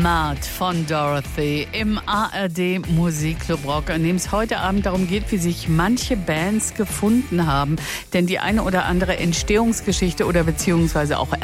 Mad von Dorothy im ARD Musikclub Rock, an dem es heute Abend darum geht, wie sich manche Bands gefunden haben. Denn die eine oder andere Entstehungsgeschichte oder beziehungsweise auch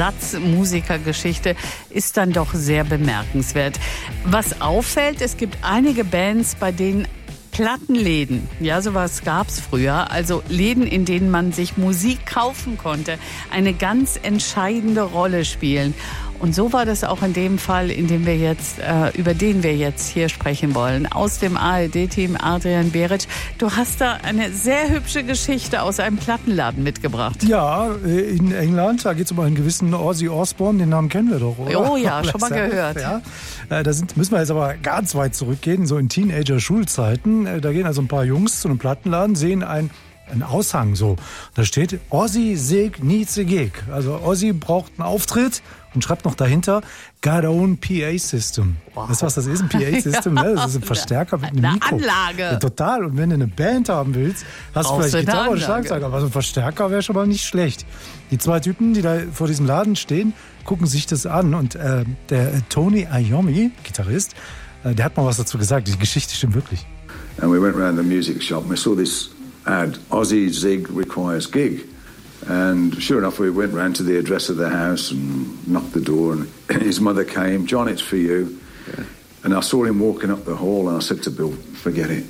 Ersatzmusikergeschichte ist dann doch sehr bemerkenswert. Was auffällt, es gibt einige Bands, bei denen Plattenläden, ja, sowas gab's früher, also Läden, in denen man sich Musik kaufen konnte, eine ganz entscheidende Rolle spielen. Und so war das auch in dem Fall, in dem wir jetzt, über den wir jetzt hier sprechen wollen. Aus dem ARD-Team Adrian Beric. Du hast da eine sehr hübsche Geschichte aus einem Plattenladen mitgebracht. Ja, in England, da geht es um einen gewissen Ozzy Osbourne, den Namen kennen wir doch, oder? Oh ja, schon mal gehört. Ja. Müssen wir jetzt aber ganz weit zurückgehen, so in Teenager-Schulzeiten. Da gehen also ein paar Jungs zu einem Plattenladen, sehen ein Aushang so. Da steht, Ozzy Sig needs a gig. Also Ozzy braucht einen Auftritt und schreibt noch dahinter, got own PA System. Wow. Weißt du, was das ist? Ein PA System? Ja, das ist ein Verstärker mit einem Mikro. Eine Anlage. Ja, total. Und wenn du eine Band haben willst, hast du vielleicht Gitarre und Schlagzeug. Aber so ein Verstärker wäre schon mal nicht schlecht. Die zwei Typen, die da vor diesem Laden stehen, gucken sich das an. Und der Tony Iommi, Gitarrist, der hat mal was dazu gesagt. Die Geschichte stimmt wirklich. And we went around the music shop and we saw this ad, Ozzy Zig requires gig. And sure enough, we went round to the address of the house and knocked the door, and his mother came, John, it's for you. Yeah. And I saw him walking up the hall and I said to Bill, forget it.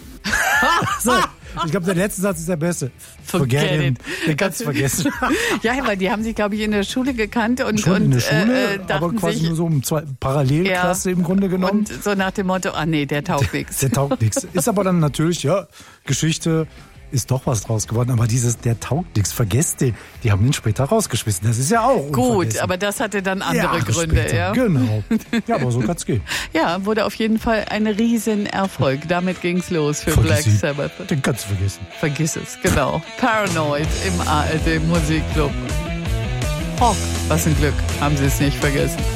So, ich glaube, der letzte Satz ist der beste. Forget it. Den kannst du vergessen. Ja, weil die haben sich, glaube ich, in der Schule gekannt und in der Schule, aber quasi sich, nur so um zwei Parallelklasse im Grunde genommen. Und so nach dem Motto, nee, der taugt nichts. Der taugt nichts. Ist aber dann natürlich, ja, Geschichte, ist doch was draus geworden, aber der taugt nichts, vergesst den. Die haben den später rausgeschmissen. Das ist ja auch gut, aber das hatte dann andere Gründe. Später. Ja? Genau. Ja, aber so kann's gehen. Ja, wurde auf jeden Fall ein Riesenerfolg. Damit ging's los für Black Sabbath. Den kannst du vergessen. Vergiss es, genau. Paranoid im ARD Musikclub. Oh, was ein Glück, haben sie es nicht vergessen.